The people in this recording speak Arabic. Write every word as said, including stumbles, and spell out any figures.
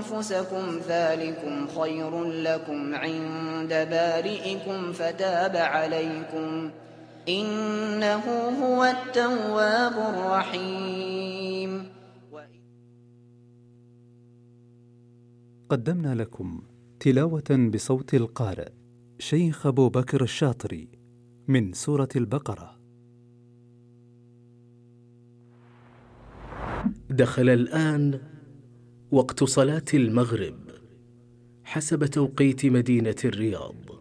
أنفسكم ذلكم خير لكم عند بارئكم فتاب عليكم إنه هو التواب الرحيم. قدمنا لكم تلاوة بصوت القارئ شيخ أبو بكر الشاطري من سورة البقرة. دخل الآن وقت صلاة المغرب حسب توقيت مدينة الرياض.